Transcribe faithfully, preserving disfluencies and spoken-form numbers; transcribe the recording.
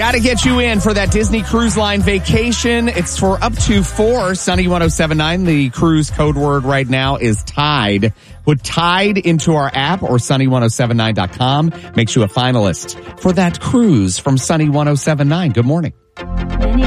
Got to get you in for that Disney Cruise Line vacation. It's for up to four. Sunny one oh seven point nine. The cruise code word right now is Tide. Put Tide into our app or sunny one oh seven nine dot com. Makes you a finalist for that cruise from Sunny one oh seven point nine. Good morning.